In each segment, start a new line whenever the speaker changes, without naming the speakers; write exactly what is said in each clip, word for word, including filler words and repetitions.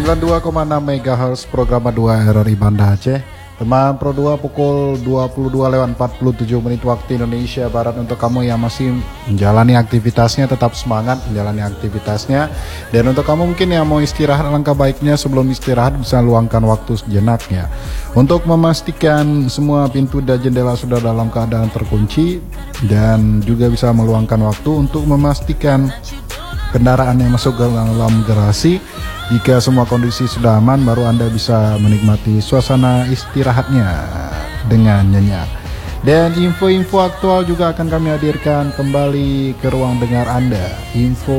sembilan puluh dua koma enam megahertz program dua R R I Banda Aceh. Teman Pro dua pukul dua puluh dua lewat empat puluh tujuh menit waktu Indonesia Barat. Untuk kamu yang masih menjalani aktivitasnya, tetap semangat menjalani aktivitasnya. Dan untuk kamu mungkin yang mau istirahat, langkah baiknya sebelum istirahat bisa luangkan waktu sejenaknya untuk memastikan semua pintu dan jendela sudah dalam keadaan terkunci, dan juga bisa meluangkan waktu untuk memastikan kendaraan yang masuk ke dalam garasi. Jika semua kondisi sudah aman, baru Anda bisa menikmati suasana istirahatnya dengan nyenyak. Dan info-info aktual juga akan kami hadirkan kembali ke ruang dengar Anda. Info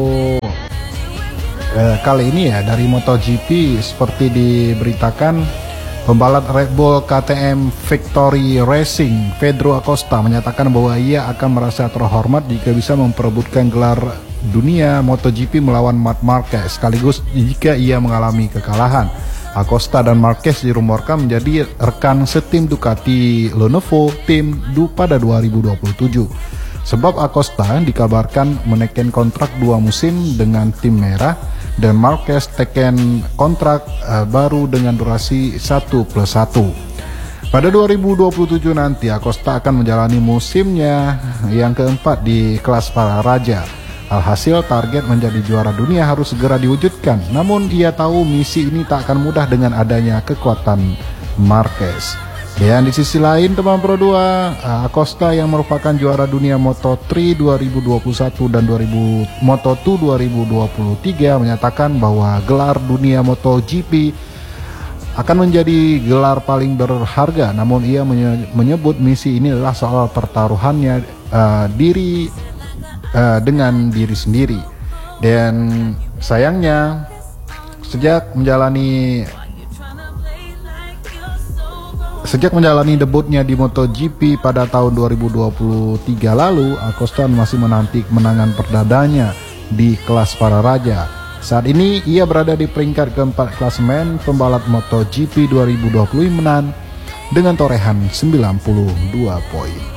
eh, kali ini ya dari MotoGP, seperti diberitakan, pembalap Red Bull K T M Victory Racing Pedro Acosta menyatakan bahwa ia akan merasa terhormat jika bisa memperebutkan gelar dunia MotoGP melawan Marc Marquez, sekaligus jika ia mengalami kekalahan. Acosta dan Marquez dirumorkan menjadi rekan setim Ducati Lenovo Team Du pada dua ribu dua puluh tujuh. Sebab Acosta dikabarkan menekan kontrak dua musim dengan tim merah, dan Marquez teken kontrak uh, baru dengan durasi satu plus satu. Pada dua ribu dua puluh tujuh nanti Acosta akan menjalani musimnya yang keempat di kelas para raja. Alhasil target menjadi juara dunia harus segera diwujudkan. Namun ia tahu misi ini tak akan mudah dengan adanya kekuatan Marquez. Dan di sisi lain teman Pro dua, Acosta yang merupakan juara dunia Moto tiga dua ribu dua puluh satu dan dua ribu Moto dua dua ribu dua puluh tiga menyatakan bahwa gelar dunia MotoGP akan menjadi gelar paling berharga. Namun ia menyebut misi ini adalah soal pertaruhannya uh, diri uh, dengan diri sendiri. Dan sayangnya sejak menjalani Sejak menjalani debutnya di MotoGP pada tahun dua ribu dua puluh tiga lalu, Acosta masih menanti kemenangan perdadanya di kelas para raja. Saat ini ia berada di peringkat keempat klasemen pembalap MotoGP dua ribu dua puluh menang dengan torehan sembilan puluh dua poin.